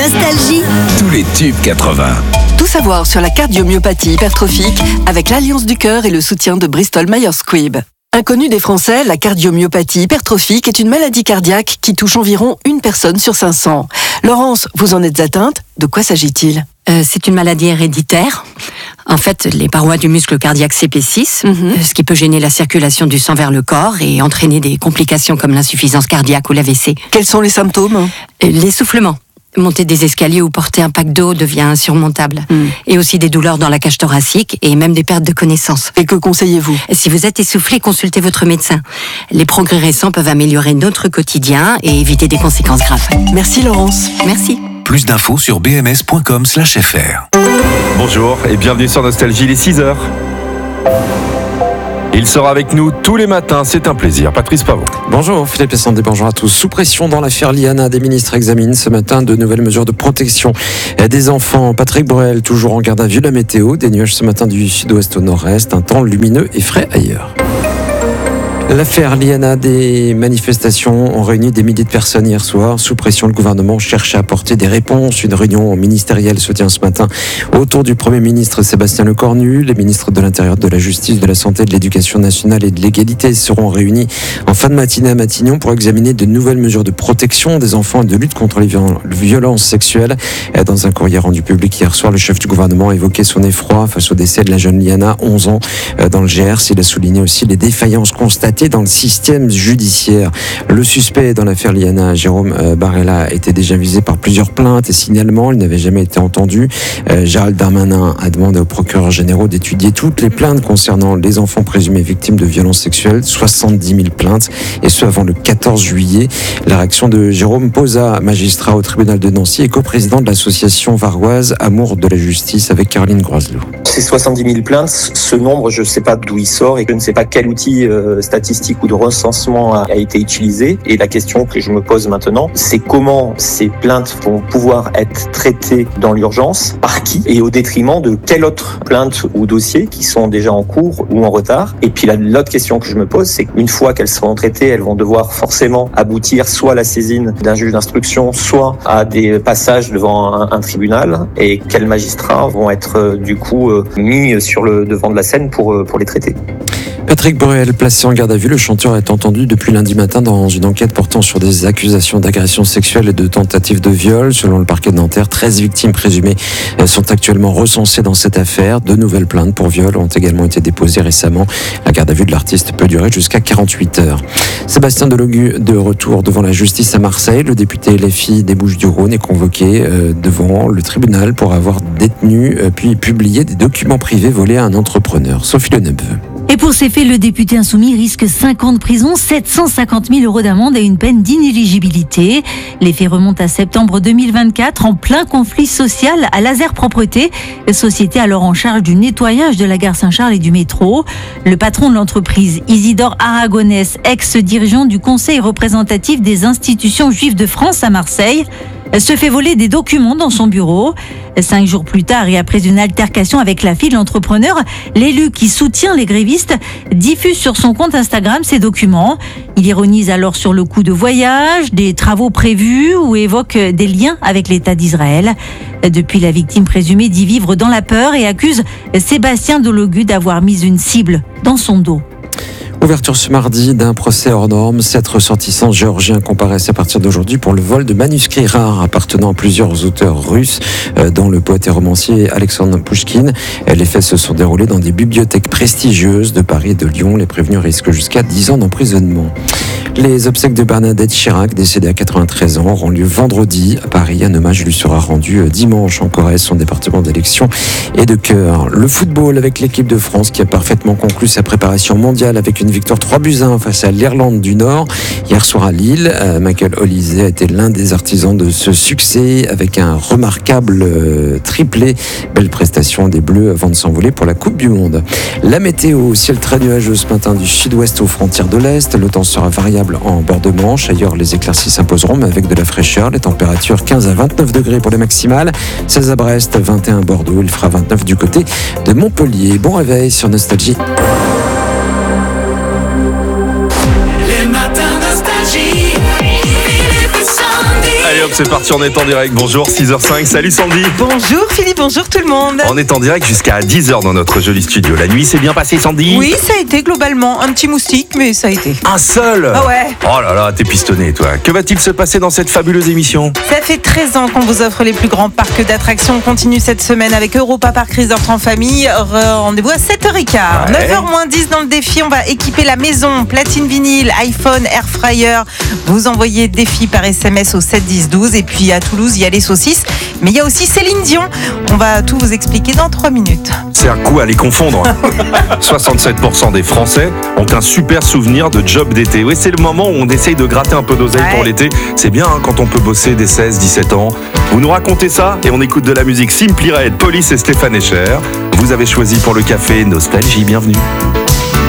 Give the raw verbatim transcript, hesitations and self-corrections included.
Nostalgie. Tous les tubes quatre-vingts. Tout savoir sur la cardiomyopathie hypertrophique avec l'Alliance du cœur et le soutien de Bristol Myers Squibb. Inconnue des Français, la cardiomyopathie hypertrophique est une maladie cardiaque qui touche environ une personne sur cinq cents. Laurence, vous en êtes atteinte? De quoi s'agit-il? Euh, c'est une maladie héréditaire. En fait, les parois du muscle cardiaque s'épaississent, mm-hmm. ce qui peut gêner la circulation du sang vers le corps et entraîner des complications comme l'insuffisance cardiaque ou l'A V C. Quels sont les symptômes? L'essoufflement. Monter des escaliers ou porter un pack d'eau devient insurmontable. Mm. Et aussi des douleurs dans la cage thoracique et même des pertes de connaissance. Et que conseillez-vous? Si vous êtes essoufflé, consultez votre médecin. Les progrès récents peuvent améliorer notre quotidien et éviter des conséquences graves. Merci Laurence. Merci. Plus d'infos sur b m s point com slash f r. Bonjour et bienvenue sur Nostalgie, les six heures. Il sera avec nous tous les matins, c'est un plaisir. Patrice Pavot. Bonjour Philippe Essandé, bonjour à tous. Sous pression dans l'affaire Liana, des ministres examinent ce matin de nouvelles mesures de protection des enfants. Patrick Bruel, toujours en garde à vue, la météo, des nuages ce matin du sud-ouest au nord-est, un temps lumineux et frais ailleurs. L'affaire Liana, des manifestations ont réuni des milliers de personnes hier soir. Sous pression, le gouvernement cherche à apporter des réponses. Une réunion ministérielle se tient ce matin autour du Premier ministre Sébastien Lecornu. Les ministres de l'Intérieur, de la Justice, de la Santé, de l'Éducation nationale et de l'Égalité seront réunis en fin de matinée à Matignon pour examiner de nouvelles mesures de protection des enfants et de lutte contre les violences sexuelles. Dans un courrier rendu public hier soir, le chef du gouvernement a évoqué son effroi face au décès de la jeune Liana, onze ans, dans le Gers. Il a souligné aussi les défaillances constatées dans le système judiciaire. Le suspect dans l'affaire Liana, Jérôme Barella, était déjà visé par plusieurs plaintes et signalements. Il n'avait jamais été entendu. Euh, Gérald Darmanin a demandé aux procureurs généraux d'étudier toutes les plaintes concernant les enfants présumés victimes de violences sexuelles. soixante-dix mille plaintes, et ce avant le quatorze juillet. La réaction de Jérôme Posa, magistrat au tribunal de Nancy et coprésident de l'association varoise Amour de la justice, avec Caroline Groiselot. Ces soixante-dix mille plaintes, ce nombre, je ne sais pas d'où il sort et je ne sais pas quel outil euh, statistique ou de recensement a, a été utilisé. Et la question que je me pose maintenant, c'est comment ces plaintes vont pouvoir être traitées dans l'urgence, par qui et au détriment de quelle autre plainte ou dossier qui sont déjà en cours ou en retard. Et puis la, l'autre question que je me pose, c'est qu'une fois qu'elles seront traitées, elles vont devoir forcément aboutir soit à la saisine d'un juge d'instruction, soit à des passages devant un, un tribunal. Et quels magistrats vont être euh, du coup euh, mis sur le devant de la scène pour, euh, pour les traiter. Patrick Bruel, placé en garde à vue, le chanteur est entendu depuis lundi matin dans une enquête portant sur des accusations d'agression sexuelle et de tentative de viol. Selon le parquet de Nanterre, treize victimes présumées sont actuellement recensées dans cette affaire. De nouvelles plaintes pour viol ont également été déposées récemment. La garde à vue de l'artiste peut durer jusqu'à quarante-huit heures. Sébastien Delogu, de retour devant la justice à Marseille. Le député L F I des Bouches-du-Rhône est convoqué devant le tribunal pour avoir détenu puis publié des documents privés volés à un entrepreneur. Sophie Lenebeu. Et pour ces faits, le député insoumis risque cinq ans de prison, sept cent cinquante mille euros d'amende et une peine d'inéligibilité. Les faits remontent à septembre deux mille vingt-quatre, en plein conflit social à Laser Propreté, société alors en charge du nettoyage de la gare Saint-Charles et du métro. Le patron de l'entreprise, Isidore Aragonès, ex-dirigeant du Conseil représentatif des institutions juives de France à Marseille, se fait voler des documents dans son bureau. Cinq jours plus tard et après une altercation avec la fille de l'entrepreneur, l'élu qui soutient les grévistes diffuse sur son compte Instagram ces documents. Il ironise alors sur le coût de voyage, des travaux prévus ou évoque des liens avec l'État d'Israël. Depuis, la victime présumée dit vivre dans la peur et accuse Sébastien Delogu d'avoir mis une cible dans son dos. Ouverture ce mardi d'un procès hors norme. Sept ressortissants géorgiens comparaissent à partir d'aujourd'hui pour le vol de manuscrits rares appartenant à plusieurs auteurs russes, dont le poète et romancier Alexandre Pouchkine. Les faits se sont déroulés dans des bibliothèques prestigieuses de Paris et de Lyon. Les prévenus risquent jusqu'à dix ans d'emprisonnement. Les obsèques de Bernadette Chirac, décédée à quatre-vingt-treize ans, auront lieu vendredi à Paris. Un hommage lui sera rendu dimanche en Corrèze, son département d'élection et de cœur. Le football avec l'équipe de France qui a parfaitement conclu sa préparation mondiale avec une victoire trois buts à un face à l'Irlande du Nord. Hier soir à Lille, euh, Michael Olise a été l'un des artisans de ce succès avec un remarquable euh, triplé. Belle prestation des Bleus avant de s'envoler pour la Coupe du Monde. La météo, ciel très nuageux ce matin du sud-ouest aux frontières de l'Est. Le temps sera variable en bord de Manche. Ailleurs, les éclaircies s'imposeront, mais avec de la fraîcheur. Les températures quinze à vingt-neuf degrés pour les maximales. seize à Brest, vingt et un à Bordeaux. Il fera vingt-neuf du côté de Montpellier. Bon réveil sur Nostalgie. Allez hop, c'est parti, on est en direct. Bonjour, six heures cinq. Salut Sandy. Bonjour Philippe, bonjour tout le monde. On est en direct jusqu'à dix heures dans notre joli studio. La nuit s'est bien passée, Sandy? Oui, ça a été globalement. Un petit moustique, mais ça a été. Un seul? Ah ouais. Oh là là, t'es pistonné, toi. Que va-t-il se passer dans cette fabuleuse émission? Ça fait treize ans qu'on vous offre les plus grands parcs d'attractions. On continue cette semaine avec Europa Park Resort en famille. Rendez-vous à sept heures quinze. Ouais. neuf heures moins dix dans le défi. On va équiper la maison. Platine vinyle, iPhone, Air Fryer. Vous envoyez défi par S M S au sept dix douze. Et puis à Toulouse, il y a les saucisses. Mais il y a aussi Céline Dion. On va tout vous expliquer dans trois minutes. C'est un coup à les confondre. soixante-sept pour cent des Français ont un super souvenir de job d'été. Oui, c'est le moment où on essaye de gratter un peu d'oseille Ouais. pour l'été. C'est bien hein, quand on peut bosser dès seize dix-sept ans. Vous nous racontez ça et on écoute de la musique Simply Red, Police et Stéphane Escher. Vous avez choisi pour le café Nostalgie, bienvenue.